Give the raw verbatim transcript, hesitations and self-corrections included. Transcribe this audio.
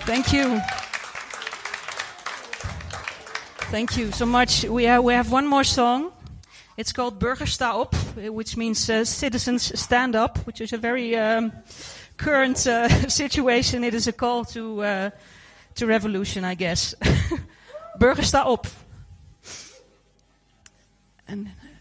Thank you. Thank you so much. We have, we have one more song. It's called Burgers sta op, which means uh, citizens stand up, which is a very um, current uh, situation. It is a call to uh, to revolution, I guess. Burgers sta op. And